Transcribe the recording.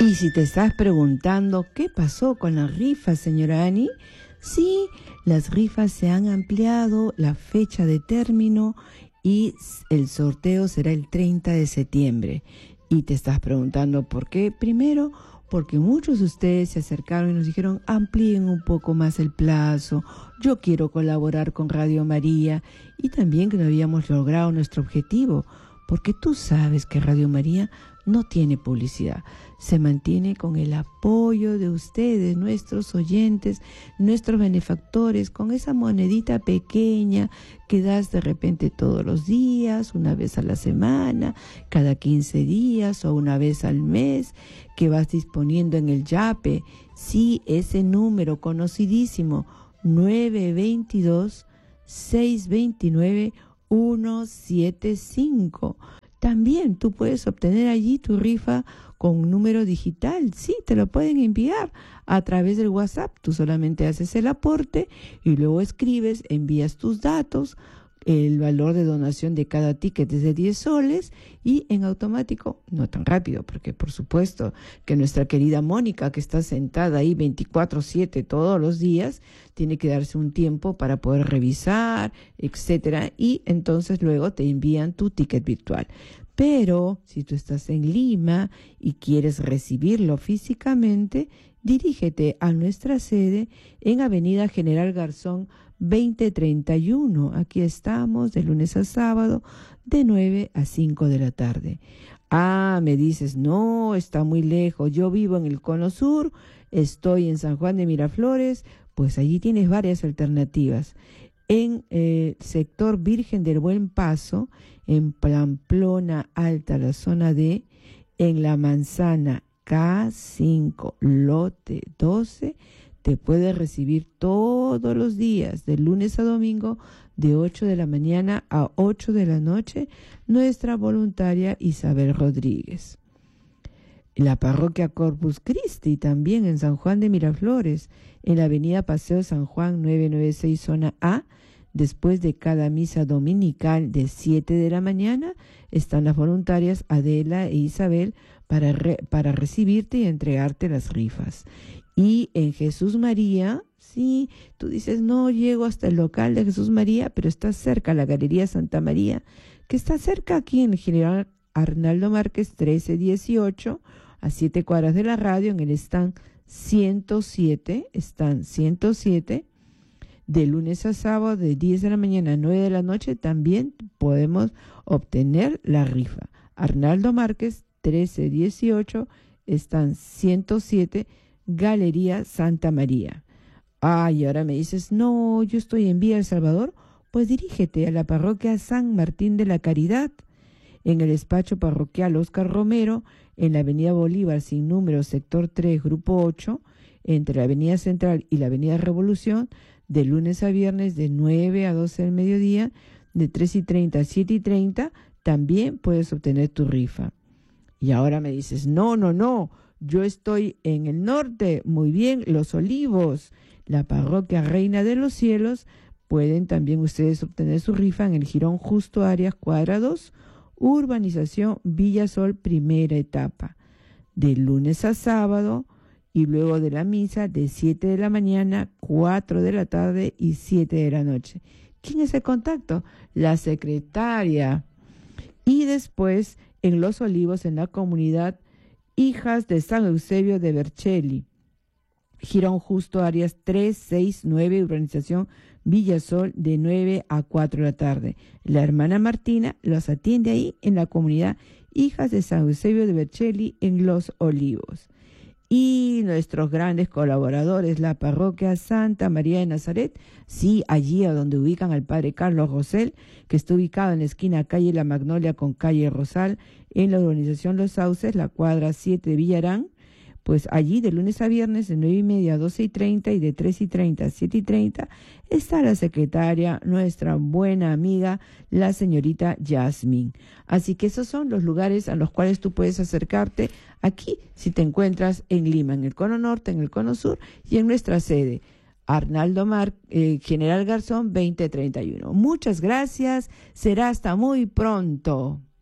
Y si te estás preguntando qué pasó con las rifas, señora Ani, sí, las rifas se han ampliado la fecha de término y el sorteo será el 30 de septiembre. Y te estás preguntando por qué. Primero, porque muchos de ustedes se acercaron y nos dijeron, amplíen un poco más el plazo, yo quiero colaborar con Radio María, y también que no habíamos logrado nuestro objetivo, porque tú sabes que Radio María no tiene publicidad, se mantiene con el apoyo de ustedes, nuestros oyentes, nuestros benefactores, con esa monedita pequeña que das de repente todos los días, una vez a la semana, cada 15 días o una vez al mes, que vas disponiendo en el YAPE. Sí, ese número conocidísimo, 922-629-175. También tú puedes obtener allí tu rifa con número digital. Sí, te lo pueden enviar a través del WhatsApp. Tú solamente haces el aporte y luego escribes, envías tus datos, el valor de donación de cada ticket es de 10 soles y en automático, no tan rápido, porque por supuesto que nuestra querida Mónica, que está sentada ahí 24/7 todos los días, tiene que darse un tiempo para poder revisar, etcétera, y entonces luego te envían tu ticket virtual. Pero si tú estás en Lima y quieres recibirlo físicamente, dirígete a nuestra sede en Avenida General Garzón 2031. Aquí estamos de lunes a sábado de 9 a 5 de la tarde. Ah, me dices, no, está muy lejos. Yo vivo en el Cono Sur, estoy en San Juan de Miraflores. Pues allí tienes varias alternativas. En el sector Virgen del Buen Paso, en Pamplona Alta, la zona D, en La Manzana K5, lote 12, te puedes recibir todos los días, de lunes a domingo, de 8 de la mañana a 8 de la noche, nuestra voluntaria Isabel Rodríguez. La parroquia Corpus Christi, también en San Juan de Miraflores, en la avenida Paseo San Juan 996, zona A, después de cada misa dominical de 7 de la mañana, están las voluntarias Adela e Isabel para recibirte y entregarte las rifas. Y en Jesús María, sí, tú dices, no llego hasta el local de Jesús María, pero está cerca la Galería Santa María, que está cerca aquí en el General Arnaldo Márquez 1318, a 7 cuadras de la radio, en el stand 107, de lunes a sábado, de 10 de la mañana a 9 de la noche, también podemos obtener la rifa. Arnaldo Márquez 1318, stand 107, Galería Santa María. Y ahora me dices, no, yo estoy en Villa El Salvador. Pues dirígete a la parroquia San Martín de la Caridad, en el despacho parroquial Óscar Romero, en la avenida Bolívar, sin número, sector 3, grupo 8, entre la avenida Central y la avenida Revolución, de lunes a viernes de 9 a 12 del mediodía, de 3:30 a 7:30, también puedes obtener tu rifa. Y ahora me dices, no, yo estoy en el norte, muy bien, Los Olivos, la parroquia Reina de los Cielos, pueden también ustedes obtener su rifa en el Jirón Justo Arias, cuadra 2, urbanización Villa Sol, primera etapa, de lunes a sábado, y luego de la misa de 7 de la mañana, 4 de la tarde y 7 de la noche. ¿Quién es el contacto? La secretaria. Y después en Los Olivos, en la comunidad Hijas de San Eusebio de Vercelli, Jirón Justo Arias 369, urbanización Villasol, de 9 a 4 de la tarde. La hermana Martina los atiende ahí en la comunidad Hijas de San Eusebio de Vercelli, en Los Olivos. Y nuestros grandes colaboradores, la parroquia Santa María de Nazaret, sí, allí a donde ubican al padre Carlos Rosell, que está ubicado en la esquina calle La Magnolia con calle Rosal, en la urbanización Los Sauces, la cuadra 7 de Villarán. Pues allí de lunes a viernes de 9:30 a 12:30 y de 3:30 a 7:30 está la secretaria, nuestra buena amiga, la señorita Yasmín. Así que esos son los lugares a los cuales tú puedes acercarte aquí si te encuentras en Lima, en el Cono Norte, en el Cono Sur y en nuestra sede, Arnaldo General Garzón 2031. Muchas gracias, será hasta muy pronto.